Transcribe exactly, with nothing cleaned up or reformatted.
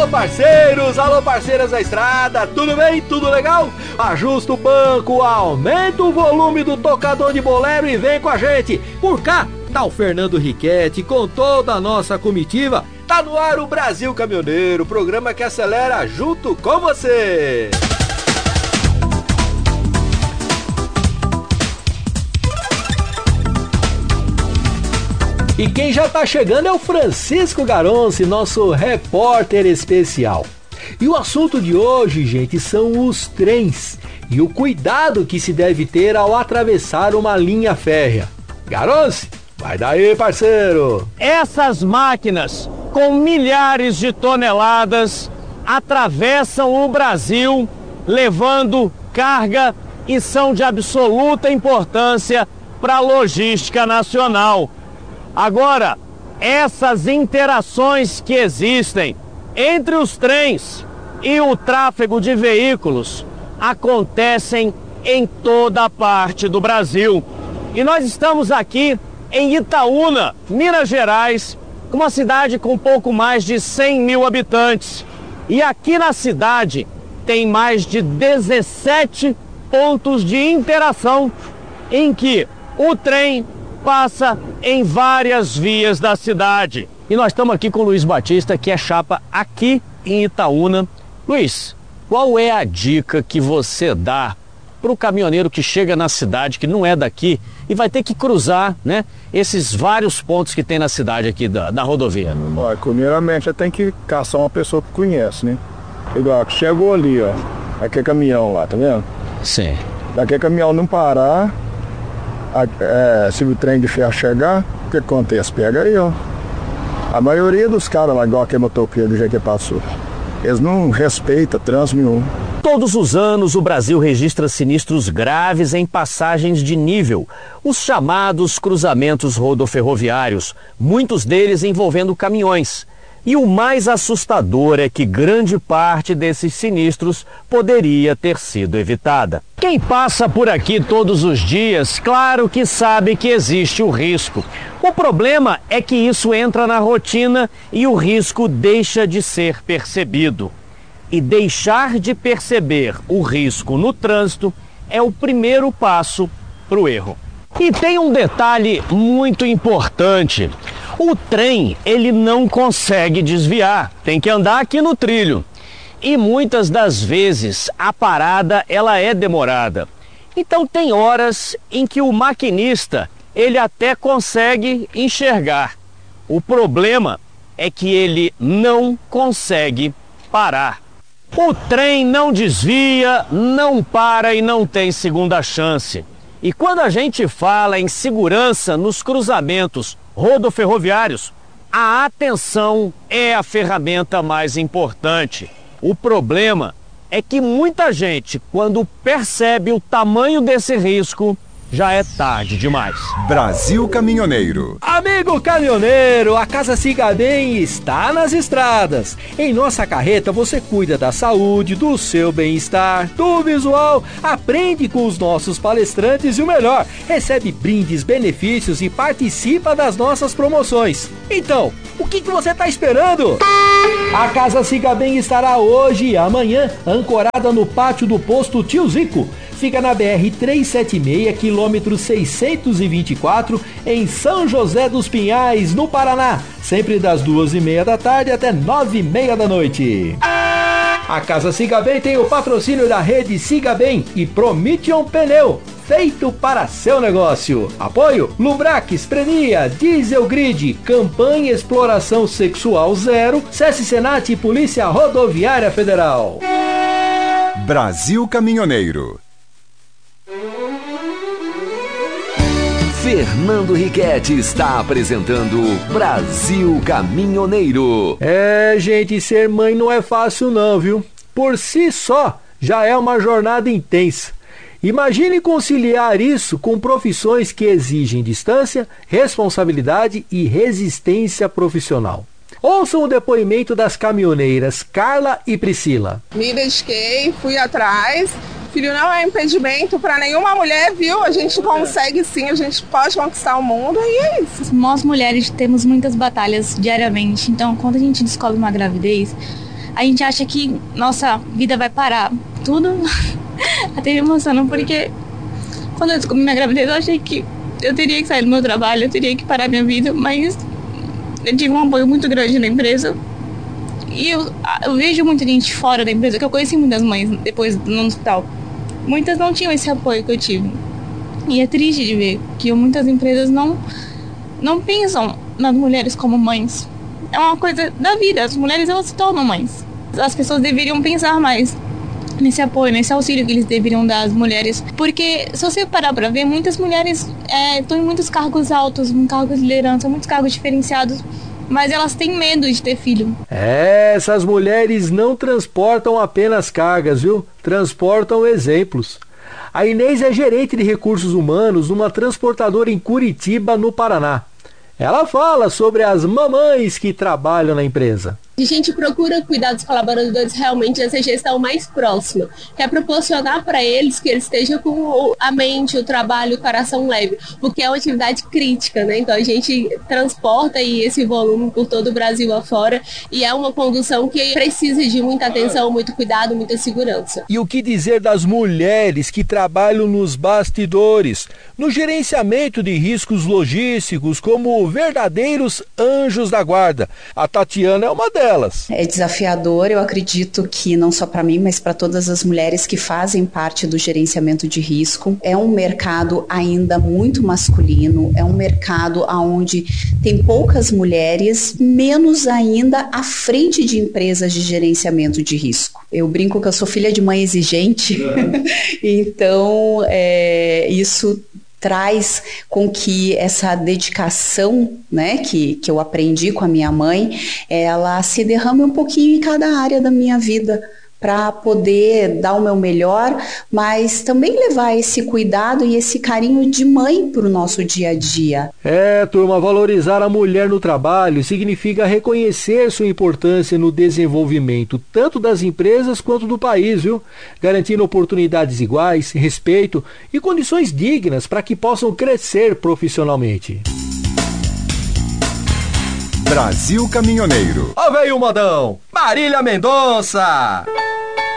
Alô parceiros, alô parceiras da estrada, tudo bem? Tudo legal? Ajusta o banco, aumenta o volume do tocador de bolero e vem com a gente. Por cá tá o Fernando Riquetti com toda a nossa comitiva. Tá no ar o Brasil Caminhoneiro, programa que acelera junto com você. E quem já tá chegando é o Francisco Garonce, nosso repórter especial. E o assunto de hoje, gente, são os trens e o cuidado que se deve ter ao atravessar uma linha férrea. Garonce, vai daí, parceiro! Essas máquinas, com milhares de toneladas, atravessam o Brasil, levando carga e são de absoluta importância para a logística nacional. Agora, essas interações que existem entre os trens e o tráfego de veículos acontecem em toda a parte do Brasil. E nós estamos aqui em Itaúna, Minas Gerais, uma cidade com pouco mais de cem mil habitantes. E aqui na cidade tem mais de dezessete pontos de interação em que o trem passa em várias vias da cidade. E nós estamos aqui com o Luiz Batista, que é chapa aqui em Itaúna. Luiz, qual é a dica que você dá para o caminhoneiro que chega na cidade, que não é daqui, e vai ter que cruzar, né, esses vários pontos que tem na cidade aqui da, da rodovia? Olha, primeiramente já tem que caçar uma pessoa que conhece, né? Igual, chegou ali, ó, aquele caminhão lá, tá vendo? Sim. Daquele caminhão não parar, a, é, se o trem de ferro chegar, o que acontece? Pega aí, ó. A maioria dos caras lá, igual aquele motoqueiro do jeito que passou, eles não respeitam trânsito nenhum. Todos os anos, o Brasil registra sinistros graves em passagens de nível, os chamados cruzamentos rodoferroviários, muitos deles envolvendo caminhões. E o mais assustador é que grande parte desses sinistros poderia ter sido evitada. Quem passa por aqui todos os dias, claro que sabe que existe o risco. O problema é que isso entra na rotina e o risco deixa de ser percebido. E deixar de perceber o risco no trânsito é o primeiro passo para o erro. E tem um detalhe muito importante. O trem, ele não consegue desviar, tem que andar aqui no trilho. E muitas das vezes a parada, ela é demorada. Então tem horas em que o maquinista, ele até consegue enxergar. O problema é que ele não consegue parar. O trem não desvia, não para e não tem segunda chance. E quando a gente fala em segurança nos cruzamentos rodoferroviários, a atenção é a ferramenta mais importante. O problema é que muita gente, quando percebe o tamanho desse risco, já é tarde demais. Brasil Caminhoneiro. Amigo caminhoneiro, a Casa Siga Bem está nas estradas. Em nossa carreta você cuida da saúde, do seu bem-estar, do visual, aprende com os nossos palestrantes e o melhor, recebe brindes, benefícios e participa das nossas promoções. Então, o que, que você está esperando? A Casa Siga Bem estará hoje e amanhã ancorada no pátio do posto Tio Zico. Fica na B R trezentos e setenta e seis, quilômetro seiscentos e vinte e quatro, em São José dos Pinhais, no Paraná, sempre das duas e meia da tarde até nove e meia da noite. A Casa Siga Bem tem o patrocínio da rede Siga Bem e Prometion Pneu, feito para seu negócio. Apoio Lubrax, Prenia, Diesel Grid, Campanha Exploração Sexual Zero, SESC Senat e Polícia Rodoviária Federal. Brasil Caminhoneiro. Fernando Riquetti está apresentando Brasil Caminhoneiro. É, gente, ser mãe não é fácil não, viu? Por si só, já é uma jornada intensa. Imagine conciliar isso com profissões que exigem distância, responsabilidade e resistência profissional. Ouçam o depoimento das caminhoneiras Carla e Priscila. Me dediquei, fui atrás. Filho não é impedimento para nenhuma mulher, viu? A gente consegue sim, a gente pode conquistar o mundo e é isso. Nós mulheres temos muitas batalhas diariamente, então quando a gente descobre uma gravidez, a gente acha que nossa vida vai parar. Tudo até me emociona, porque quando eu descobri minha gravidez, eu achei que eu teria que sair do meu trabalho, eu teria que parar minha vida, mas eu tive um apoio muito grande na empresa. E eu, eu vejo muita gente fora da empresa, que eu conheci muitas mães depois no hospital. Muitas não tinham esse apoio que eu tive. E é triste de ver que muitas empresas não, não pensam nas mulheres como mães. É uma coisa da vida, as mulheres elas se tornam mães. As pessoas deveriam pensar mais nesse apoio, nesse auxílio que eles deveriam dar às mulheres. Porque se você parar para ver, muitas mulheres é, estão em muitos cargos altos, em cargos de liderança, muitos cargos diferenciados, mas elas têm medo de ter filho. É, essas mulheres não transportam apenas cargas, viu? Transportam exemplos. A Inês é gerente de recursos humanos numa transportadora em Curitiba, no Paraná. Ela fala sobre as mamães que trabalham na empresa. A gente procura cuidar dos colaboradores realmente nessa gestão mais próxima, que é proporcionar para eles que eles estejam com a mente, o trabalho, o coração leve, porque é uma atividade crítica, né? Então a gente transporta aí esse volume por todo o Brasil afora e é uma condução que precisa de muita atenção, muito cuidado, muita segurança. E o que dizer das mulheres que trabalham nos bastidores, no gerenciamento de riscos logísticos, como verdadeiros anjos da guarda? A Tatiana é uma delas. É desafiador, eu acredito que não só para mim, mas para todas as mulheres que fazem parte do gerenciamento de risco. É um mercado ainda muito masculino, é um mercado onde tem poucas mulheres, menos ainda à frente de empresas de gerenciamento de risco. Eu brinco que eu sou filha de mãe exigente, então é, isso traz com que essa dedicação, né, que, que eu aprendi com a minha mãe, ela se derrame um pouquinho em cada área da minha vida, para poder dar o meu melhor, mas também levar esse cuidado e esse carinho de mãe para o nosso dia a dia. É, turma, valorizar a mulher no trabalho significa reconhecer sua importância no desenvolvimento, tanto das empresas quanto do país, viu? Garantindo oportunidades iguais, respeito e condições dignas para que possam crescer profissionalmente. Brasil Caminhoneiro. Ó, veio o modão, Marília Mendonça.